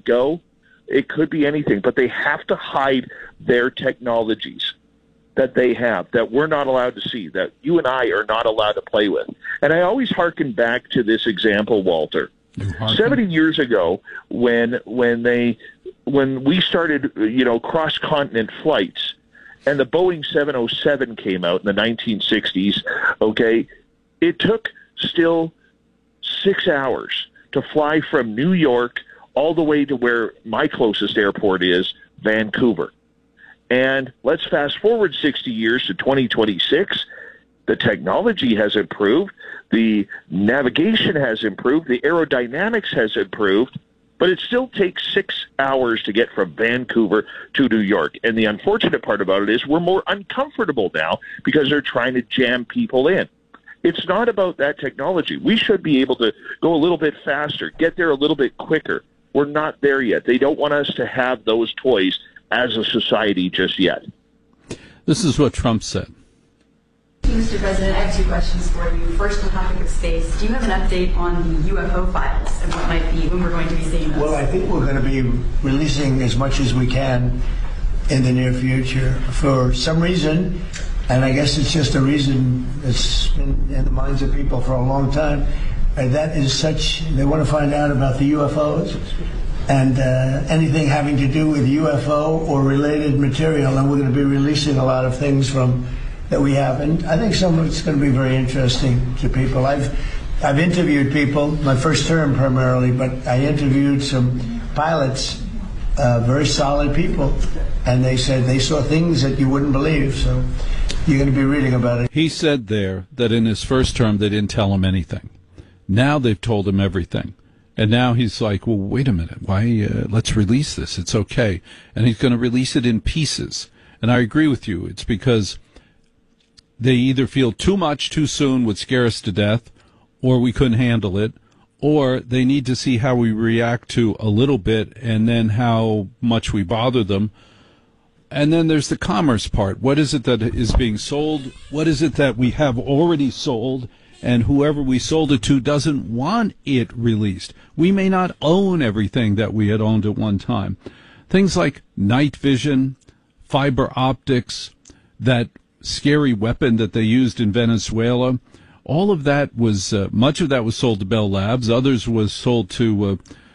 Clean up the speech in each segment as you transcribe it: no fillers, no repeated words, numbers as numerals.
go. It could be anything, but they have to hide their technologies that they have, that we're not allowed to see, that you and I are not allowed to play with. And I always hearken back to this example, Walter. 70 years ago, when we started, cross-continent flights, and the Boeing 707 came out in the 1960s, okay, it took still 6 hours to fly from New York all the way to where my closest airport is, Vancouver. And let's fast forward 60 years to 2026. The technology has improved. The navigation has improved. The aerodynamics has improved. But it still takes 6 hours to get from Vancouver to New York. And the unfortunate part about it is we're more uncomfortable now because they're trying to jam people in. It's not about that technology. We should be able to go a little bit faster, get there a little bit quicker. We're not there yet. They don't want us to have those toys as a society just yet. This is what Trump said. Mr. President, I have two questions for you. First, on the topic of space, do you have an update on the UFO files and when we're going to be seeing those? Well, I think we're going to be releasing as much as we can in the near future. For some reason, and I guess it's just a reason that's been in the minds of people for a long time, that is such, they want to find out about the UFOs and anything having to do with UFO or related material, and we're going to be releasing a lot of things that we have, and I think some of it's going to be very interesting to people. I've interviewed people, my first term primarily, but I interviewed some pilots, very solid people, and they said they saw things that you wouldn't believe, so you're going to be reading about it. He said there that in his first term they didn't tell him anything. Now they've told him everything. And now he's like, well, wait a minute, why? Let's release this. It's okay. And he's going to release it in pieces. And I agree with you. It's because they either feel too much too soon would scare us to death, or we couldn't handle it, or they need to see how we react to a little bit and then how much we bother them. And then there's the commerce part. What is it that is being sold? What is it that we have already sold? And whoever we sold it to doesn't want it released. We may not own everything that we had owned at one time. Things like night vision, fiber optics, that scary weapon that they used in Venezuela, all of that was, much of that was sold to Bell Labs. Others was sold to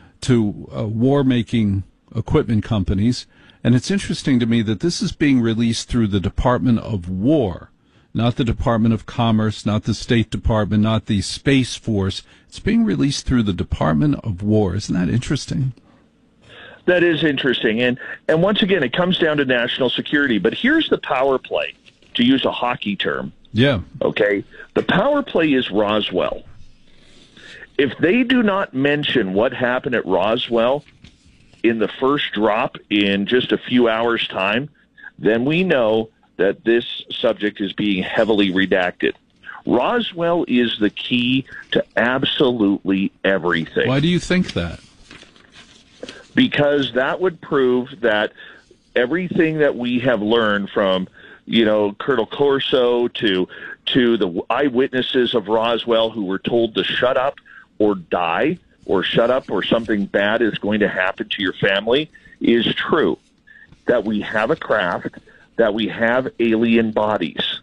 war-making equipment companies. And it's interesting to me that this is being released through the Department of War, not the Department of Commerce, not the State Department, not the Space Force. It's being released through the Department of War. Isn't that interesting? That is interesting. And once again, it comes down to national security. But here's the power play, to use a hockey term. Yeah. Okay? The power play is Roswell. If they do not mention what happened at Roswell in the first drop in just a few hours' time, then we know that this subject is being heavily redacted. Roswell is the key to absolutely everything. Why do you think that? Because that would prove that everything that we have learned from, Colonel Corso to the eyewitnesses of Roswell who were told to shut up or die, or shut up or something bad is going to happen to your family, is true. That we have a craft, that we have alien bodies.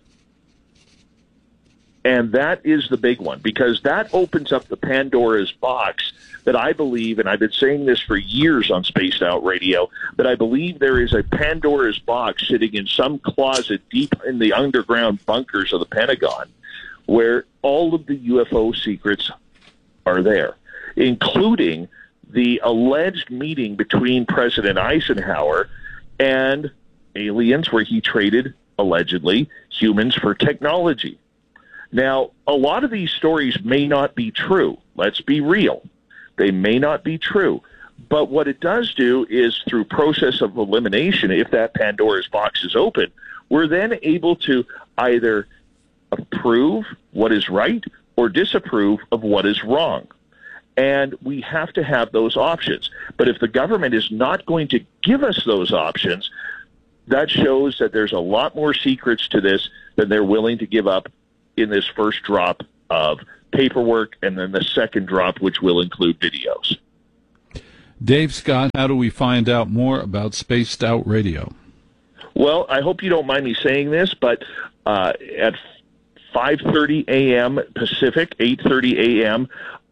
And that is the big one, because that opens up the Pandora's box that I believe, and I've been saying this for years on Spaced Out Radio, that I believe there is a Pandora's box sitting in some closet deep in the underground bunkers of the Pentagon where all of the UFO secrets are there, including the alleged meeting between President Eisenhower and aliens where he traded, allegedly, humans for technology. Now, a lot of these stories may not be true. Let's be real. They may not be true. But what it does do is, through process of elimination, if that Pandora's box is open, we're then able to either approve what is right or disapprove of what is wrong. And we have to have those options. But if the government is not going to give us those options, that shows that there's a lot more secrets to this than they're willing to give up in this first drop of paperwork, and then the second drop, which will include videos. Dave Scott, how do we find out more about Spaced Out Radio? Well, I hope you don't mind me saying this, but at 5:30 a.m. Pacific, 8:30 a.m.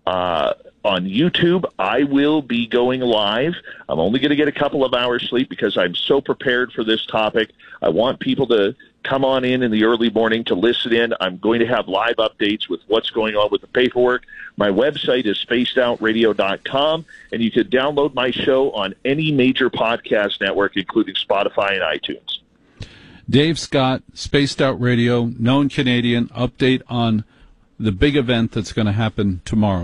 On YouTube, I will be going live. I'm only going to get a couple of hours sleep because I'm so prepared for this topic. I want people to come on in the early morning to listen in. I'm going to have live updates with what's going on with the paperwork. My website is spacedoutradio.com, and you can download my show on any major podcast network, including Spotify and iTunes. Dave Scott, Spaced Out Radio, known Canadian, update on the big event that's going to happen tomorrow,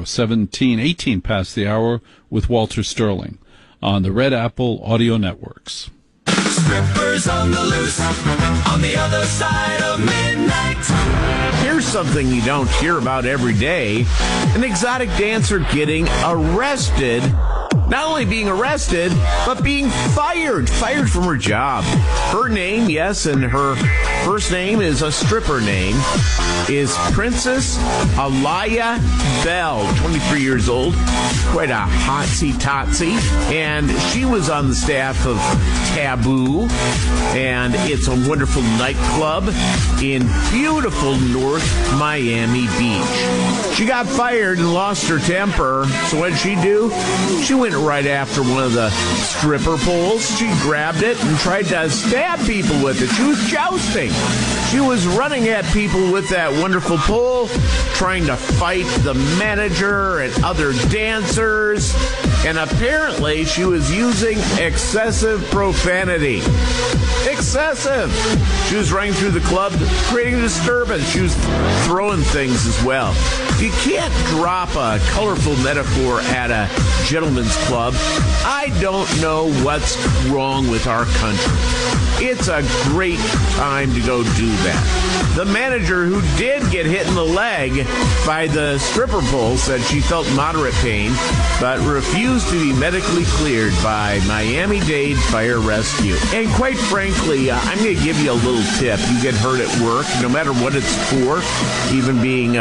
18 past the hour, with Walter Sterling on the Red Apple Audio Networks. Strippers on the loose, on the other side of midnight. Here's something you don't hear about every day. An exotic dancer getting arrested. Not only being arrested, but being fired from her job. Her name, yes, and her first name is a stripper name, is Princess Alaya Bell, 23 years old, quite a hotsy-totsy, and she was on the staff of Taboo, and it's a wonderful nightclub in beautiful North Miami Beach. She got fired and lost her temper, so what did she do? She went right after one of the stripper poles. She grabbed it and tried to stab people with it. She was jousting. She was running at people with that wonderful pole, trying to fight the manager and other dancers. And apparently she was using excessive profanity. Excessive! She was running through the club, creating a disturbance. She was throwing things as well. You can't drop a colorful metaphor at a gentleman's club. I don't know what's wrong with our country. It's a great time to go do that. The manager, who did get hit in the leg by the stripper pole, said she felt moderate pain, but refused to be medically cleared by Miami-Dade Fire Rescue. And quite frankly, I'm going to give you a little tip. You get hurt at work, no matter what it's for, even being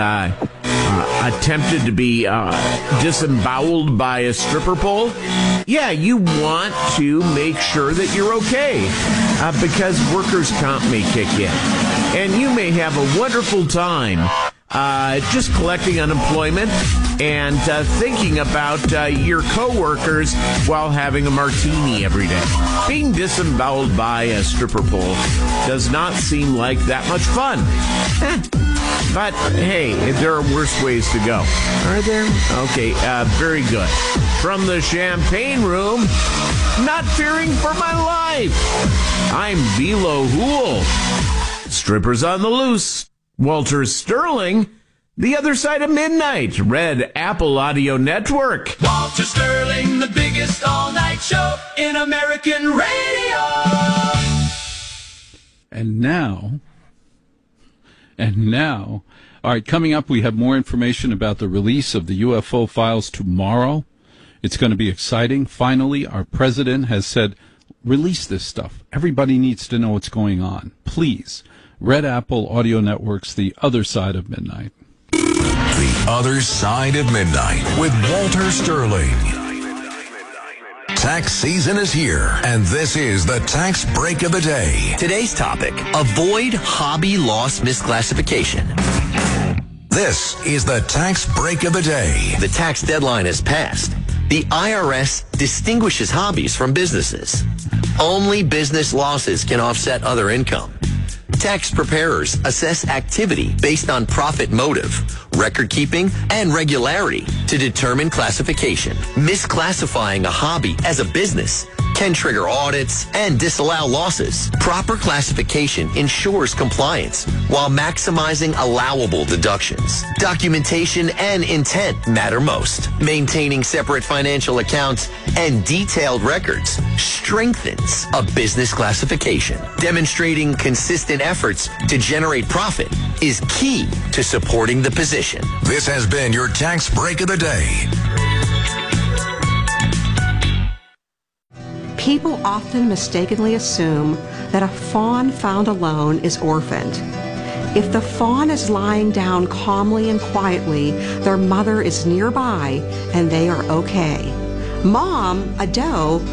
attempted to be disemboweled by a stripper pole, yeah, you want to make sure that you're okay, because workers' comp may kick in. And you may have a wonderful time just collecting unemployment and thinking about your coworkers while having a martini every day. Being disemboweled by a stripper pole does not seem like that much fun. But, hey, there are worse ways to go. Are there? Okay, very good. From the Champagne Room, not fearing for my life, I'm Velo Hool. Strippers on the loose. Walter Sterling, the other side of midnight. Red Apple Audio Network. Walter Sterling, the biggest all-night show in American radio. And now, all right, coming up, we have more information about the release of the UFO files tomorrow. It's going to be exciting. Finally, our president has said, release this stuff. Everybody needs to know what's going on. Please. Red Apple Audio Network's The Other Side of Midnight. The Other Side of Midnight with Walter Sterling. Tax season is here, and this is the Tax Break of the Day. Today's topic, avoid hobby loss misclassification. This is the Tax Break of the Day. The tax deadline has passed. The IRS distinguishes hobbies from businesses. Only business losses can offset other income. Tax preparers assess activity based on profit motive, record keeping, and regularity to determine classification. Misclassifying a hobby as a business can trigger audits and disallow losses. Proper classification ensures compliance while maximizing allowable deductions. Documentation and intent matter most. Maintaining separate financial accounts and detailed records strengthens a business classification. Demonstrating consistent efforts to generate profit is key to supporting the position. This has been your Tax Break of the Day. People often mistakenly assume that a fawn found alone is orphaned. If the fawn is lying down calmly and quietly, their mother is nearby and they are okay. Mom, a doe,